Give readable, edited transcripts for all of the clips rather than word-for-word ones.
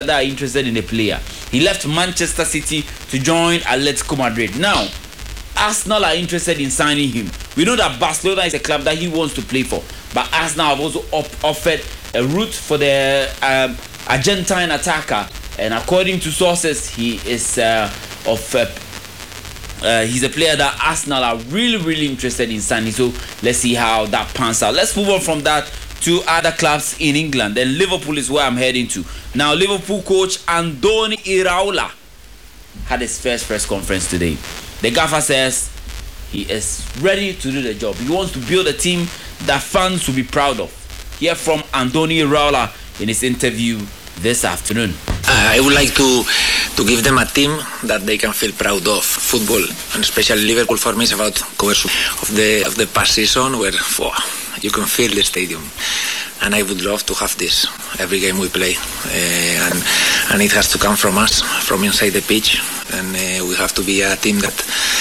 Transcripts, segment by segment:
that are interested in the player. He left Manchester City to join Atletico Madrid. Now, Arsenal are interested in signing him. We know that Barcelona is a club that he wants to play for, but Arsenal have also offered a route for the Argentine attacker, and according to sources, he is he's a player that Arsenal are really interested in signing. So let's see how that pans out. Let's move on from that to other clubs in England. Then Liverpool is where I'm heading to. Now, Liverpool coach Andoni Iraola had his first press conference today. The gaffer says he is ready to do the job. He wants to build a team that fans will be proud of. Hear from Andoni Iraola in his interview this afternoon. I would like to give them a team that they can feel proud of. Football, and especially Liverpool, for me, is about covers of the past season where you can feel the stadium. And I would love to have this every game we play, and it has to come from us, from inside the pitch, and we have to be a team that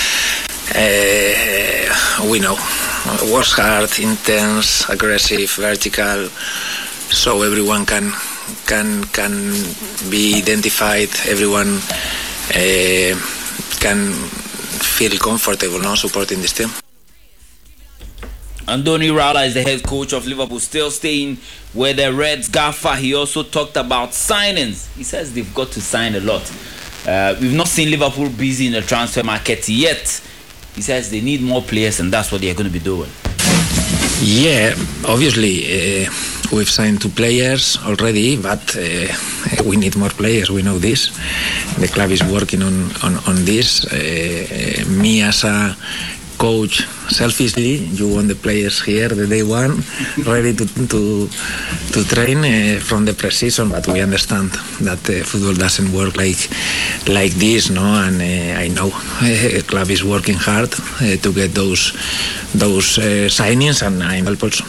we know works hard, intense, aggressive, vertical, so everyone can be identified. Everyone can feel comfortable supporting this team. Andoni Iraola is the head coach of Liverpool, still staying with the Reds gaffer. He also talked about signings. He says they've got to sign a lot. We've not seen Liverpool busy in the transfer market yet. He says they need more players, and that's what they're going to be doing. Yeah, obviously we've signed 2 players already, but we need more players. We know this. The club is working on this. Me as a coach, selfishly, you want the players here the day one, ready to train from the pre-season, but we understand that football doesn't work like this, no? And I know the club is working hard to get those signings, and I'm help also.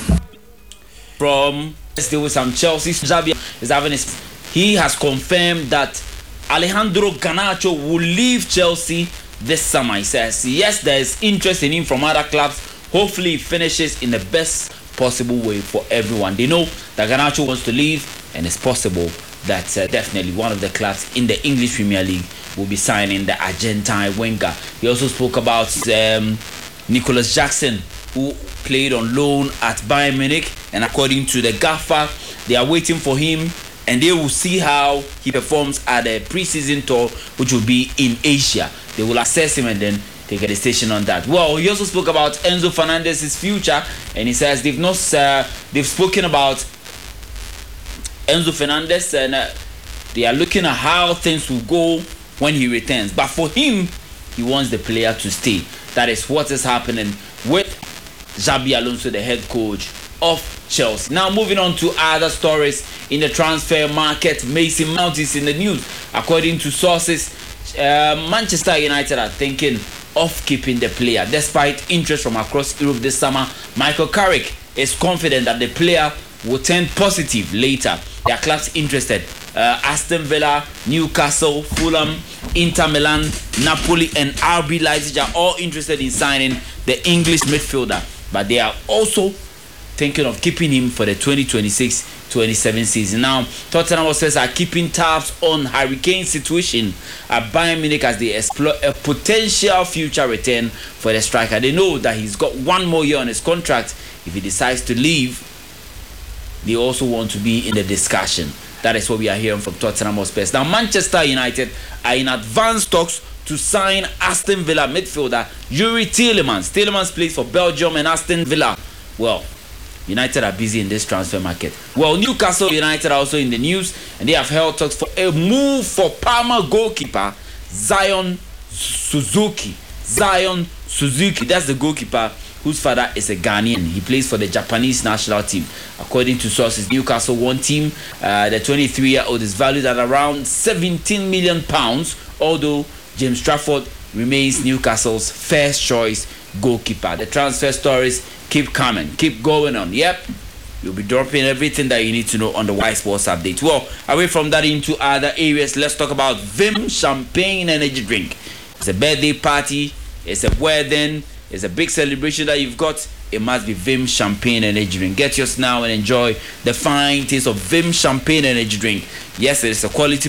From still with some Chelsea, Xabi is having he has confirmed that Alejandro Garnacho will leave Chelsea this summer. He says yes, there is interest in him from other clubs. Hopefully he finishes in the best possible way for everyone. They know that Garnacho wants to leave, and it's possible that definitely one of the clubs in the English Premier League will be signing the Argentine winger. He also spoke about Nicholas Jackson, who played on loan at Bayern Munich, and according to the gaffer, they are waiting for him, and they will see how he performs at the pre-season tour, which will be in Asia. They will assess him and then take a decision on that. Well, he also spoke about Enzo Fernandez's future, and he says they've spoken about Enzo Fernandez, and they are looking at how things will go when he returns. But for him, he wants the player to stay. That is what is happening with Xabi Alonso, the head coach of Chelsea. Now moving on to other stories in the transfer market. Mason Mount is in the news. According to sources, Manchester United are thinking of keeping the player despite interest from across Europe this summer. Michael Carrick is confident that the player will turn positive later. There are clubs interested: Aston Villa, Newcastle, Fulham, Inter Milan, Napoli, and RB Leipzig are all interested in signing the English midfielder, but they are also thinking of keeping him for the 2026-27 season. Now, Tottenham Hotspur are keeping tabs on Harry Kane's situation at Bayern Munich as they explore a potential future return for the striker. They know that he's got 1 more year on his contract. If he decides to leave, they also want to be in the discussion. That is what we are hearing from Tottenham Hotspur. Now, Manchester United are in advanced talks to sign Aston Villa midfielder Youri Tielemans. Tielemans plays for Belgium and Aston Villa. Well, United are busy in this transfer market. Well, Newcastle United are also in the news, and they have held talks for a move for Parma goalkeeper Zion Suzuki. That's the goalkeeper whose father is a Ghanaian. He plays for the Japanese national team. According to sources, Newcastle want him. The 23-year-old is valued at around £17 million, although James Trafford remains Newcastle's first choice goalkeeper. The transfer stories keep coming, keep going on. Yep, you'll be dropping everything that you need to know on the Y Sports Update. Well, away from that into other areas, let's talk about Vim Champagne Energy Drink. It's a birthday party, it's a wedding, it's a big celebration that you've got. It must be Vim Champagne Energy Drink. Get yours now and enjoy the fine taste of Vim Champagne Energy Drink. Yes, it is a quality